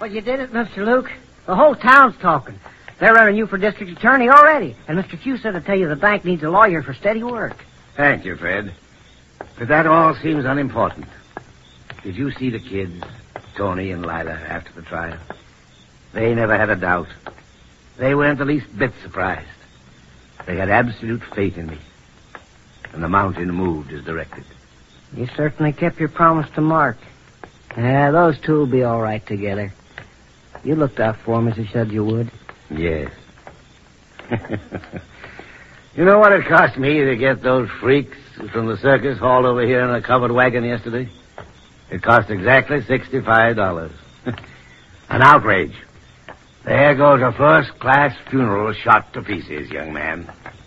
Well, you did it, Mr. Luke. The whole town's talking. They're running you for district attorney already. And Mr. Q said to tell you the bank needs a lawyer for steady work. Thank you, Fred. But that all seems unimportant. Did you see the kids, Tony and Lila, after the trial? They never had a doubt. They weren't the least bit surprised. They had absolute faith in me. And the mountain moved as directed. You certainly kept your promise to Mark. Yeah, those two will be all right together. You looked out for him as you said you would. Yes. You know what it cost me to get those freaks from the circus hauled over here in a covered wagon yesterday? It cost exactly $65. An outrage. There goes a first-class funeral shot to pieces, young man.